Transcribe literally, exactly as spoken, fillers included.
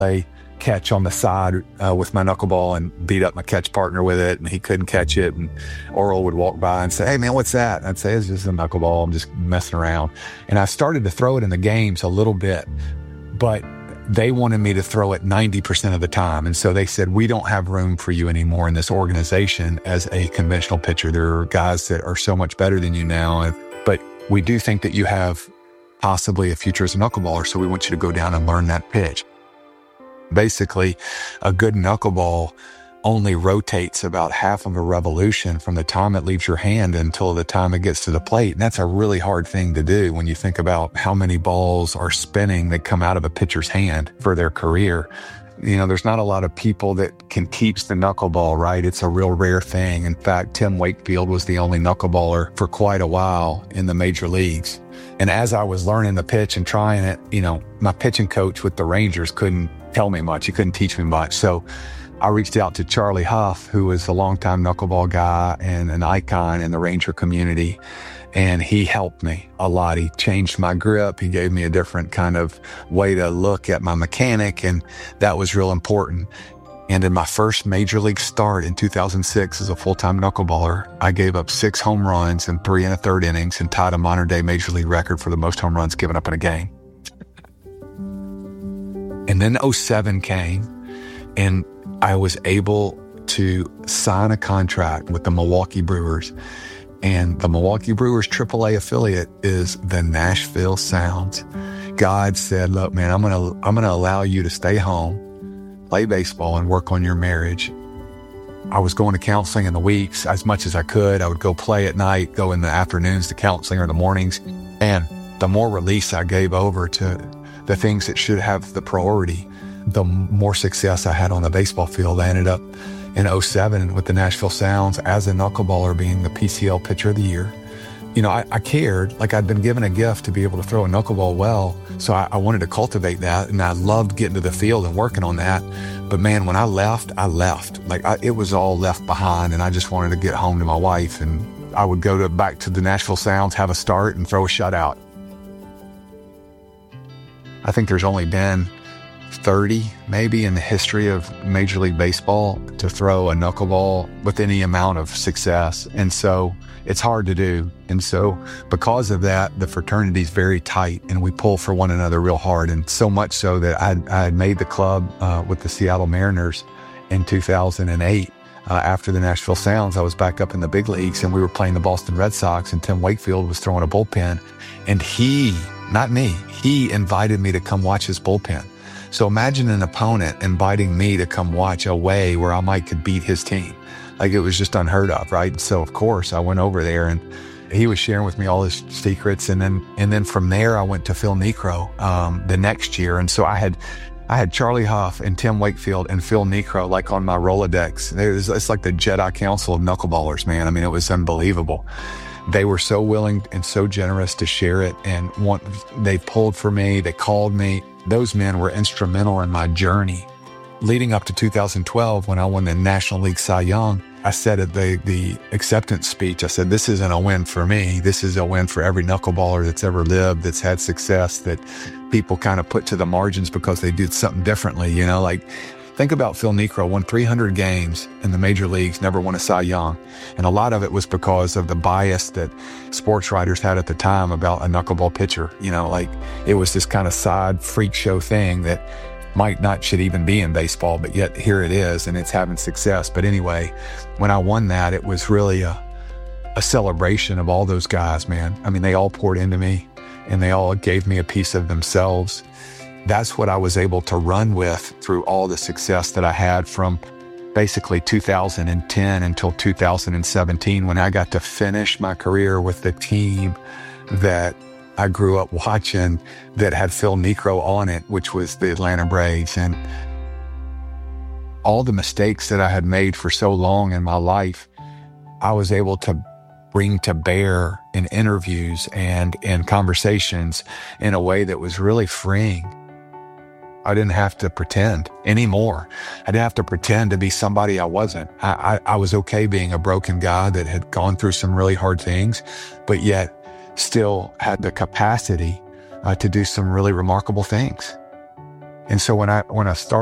play catch on the side uh, with my knuckleball and beat up my catch partner with it, and he couldn't catch it. And Oral would walk by and say, "Hey man, what's that?" And I'd say, "It's just a knuckleball. I'm just messing around." And I started to throw it in the games a little bit, but they wanted me to throw it ninety percent of the time. And so they said, "We don't have room for you anymore in this organization as a conventional pitcher. There are guys that are so much better than you now, but we do think that you have possibly a future as a knuckleballer, so we want you to go down and learn that pitch." Basically, a good knuckleball only rotates about half of a revolution from the time it leaves your hand until the time it gets to the plate. And that's a really hard thing to do when you think about how many balls are spinning that come out of a pitcher's hand for their career. You know, there's not a lot of people that can teach the knuckleball, right? It's a real rare thing. In fact, Tim Wakefield was the only knuckleballer for quite a while in the major leagues. And as I was learning the pitch and trying it, you know, my pitching coach with the Rangers couldn't tell me much. He couldn't teach me much. So I reached out to Charlie Huff, who was a longtime knuckleball guy and an icon in the Ranger community. And he helped me a lot. He changed my grip. He gave me a different kind of way to look at my mechanic. And that was real important. And in my first major league start in two thousand six as a full-time knuckleballer, I gave up six home runs in three and a third innings and tied a modern day major league record for the most home runs given up in a game. And then oh seven came, and I was able to sign a contract with the Milwaukee Brewers. And the Milwaukee Brewers triple A affiliate is the Nashville Sounds. God said, "Look, man, I'm gonna I'm gonna allow you to stay home, play baseball, and work on your marriage." I was going to counseling in the weeks as much as I could. I would go play at night, go in the afternoons to counseling or the mornings. And the more release I gave over to the things that should have the priority, the more success I had on the baseball field. I ended up in oh seven with the Nashville Sounds as a knuckleballer, being the P C L Pitcher of the Year. You know, I, I cared, like I'd been given a gift to be able to throw a knuckleball well. So I, I wanted to cultivate that, and I loved getting to the field and working on that. But man, when I left, I left. Like I, it was all left behind, and I just wanted to get home to my wife. And I would go to back to the Nashville Sounds, have a start, and throw a shutout. I think there's only been thirty maybe in the history of Major League Baseball to throw a knuckleball with any amount of success. And so it's hard to do. And so because of that, the fraternity is very tight, and we pull for one another real hard. And so much so that I, I had made the club uh, with the Seattle Mariners in two thousand eight. Uh, after the Nashville Sounds, I was back up in the big leagues, and we were playing the Boston Red Sox, and Tim Wakefield was throwing a bullpen. And he, not me, he invited me to come watch his bullpen. So imagine an opponent inviting me to come watch a way where I might could beat his team. Like, it was just unheard of, right? So of course I went over there, and he was sharing with me all his secrets. And then, and then from there I went to Phil Niekro, um, the next year. And so I had, I had Charlie Huff and Tim Wakefield and Phil Niekro, like on my Rolodex. It was, it's like the Jedi Council of knuckleballers, man. I mean, it was unbelievable. They were so willing and so generous to share it, and want, they pulled for me, they called me. Those men were instrumental in my journey. Leading up to two thousand twelve, when I won the National League Cy Young, I said at the, the acceptance speech, I said, "This isn't a win for me. This is a win for every knuckleballer that's ever lived, that's had success, that people kind of put to the margins because they did something differently." You know, like, think about Phil Niekro, won three hundred games in the major leagues, never won a Cy Young. And a lot of it was because of the bias that sports writers had at the time about a knuckleball pitcher. You know, like, it was this kind of side freak show thing that might not should even be in baseball, but yet here it is, and it's having success. But anyway, when I won that, it was really a, a celebration of all those guys, man. I mean, they all poured into me, and they all gave me a piece of themselves. That's what I was able to run with through all the success that I had from basically two thousand ten until two thousand seventeen, when I got to finish my career with the team that I grew up watching, that had Phil Niekro on it, which was the Atlanta Braves. And all the mistakes that I had made for so long in my life, I was able to bring to bear in interviews and in conversations in a way that was really freeing. I didn't have to pretend anymore. I didn't have to pretend to be somebody I wasn't. I, I, I was okay being a broken guy that had gone through some really hard things, but yet still had the capacity uh, to do some really remarkable things. And so when I when I started